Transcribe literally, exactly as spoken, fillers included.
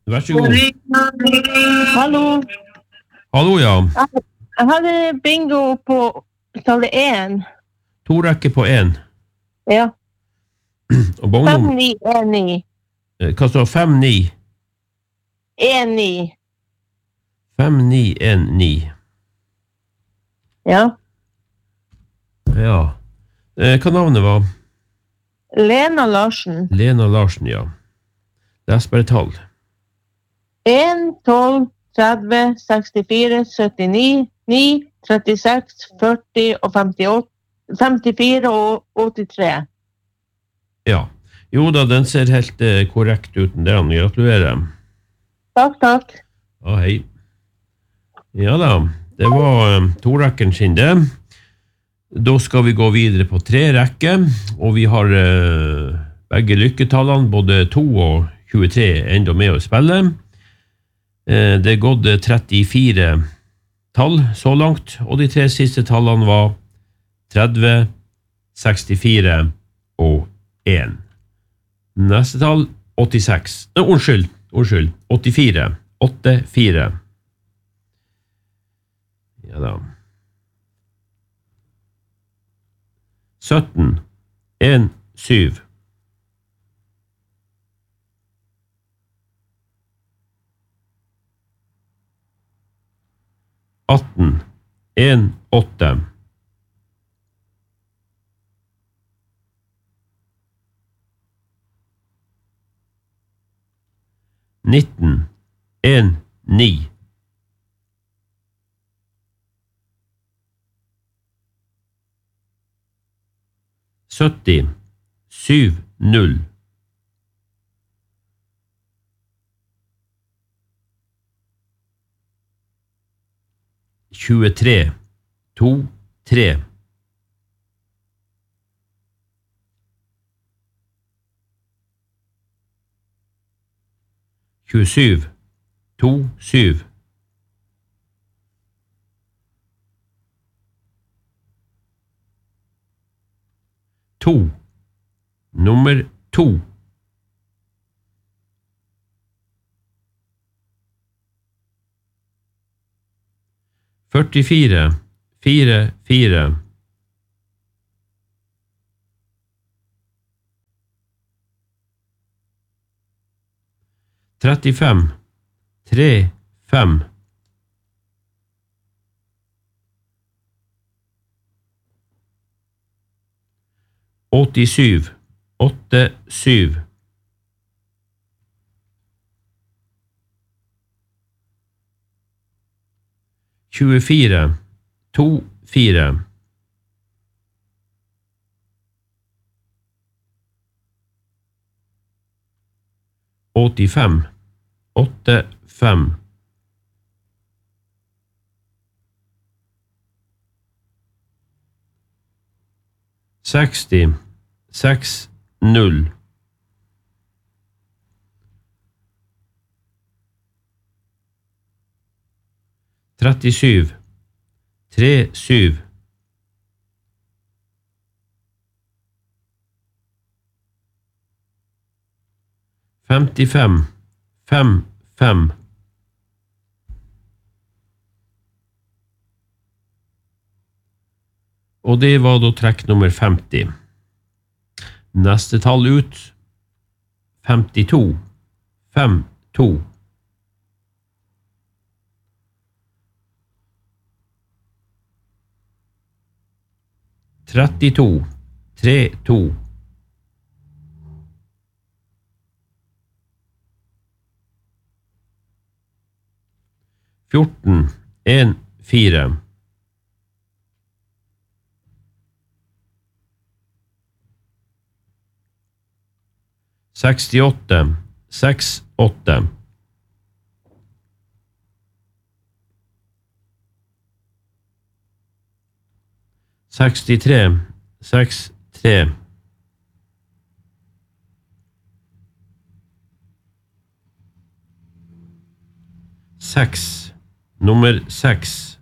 Vær så god. Hallo. Hallo, ja. Jeg hadde bingo på tallet én. To rekker på én. Ja. Og bongnum... Fem, ni, en, ni. Hva står fem, ni? En, ni. Fem, ni, en, ni. Ja. Ja. Hva navnet var? Lena Larsen. Lena Larsen, ja. Les bare tall. en, tolv, tretti, sekstifire, syttini, ni, trettiseks, førti og femtiåtte, femtifire og åttitre. Ja. Jo da, den ser helt eh, korrekt ut. Det er han. Gratulerer. Takk, takk. Ja, hei. Ja da, det var um, to rekken sin det. Da skal vi gå videre på tre rekker, og vi har uh, begge lykketallene, både to og tjuetre, enda med å spille. Uh, det er gått trettifire tall så langt, og de tre siste tallene var tretti, sekstifire og én. Neste tall, åttiseks. Nei, unnskyld, unnskyld, åttifire. åtte, fire. Ja da. sytten, en, syv. atten, en, åtte. nitten, en, ni. sytti, syv, null. tjuetre, to, tre. tjuesyv, to, syv. To. Nummer to. førtifire, fire, fire. trettifem, tre, fem. åttisyv, åtte, syv. tjuefire, to, fire. åttifem, åtte, fem. seksti, seks, null. trettisyv, tre, syv. femtifem, fem, fem. Og det var da trekk nummer femti. Neste tall ut, femtito, fem, to. trettito, tre, to. fjorten, en, fire. sekstiåtte, seks, åtte. sekstitre, seks, tre. seks, nummer seks.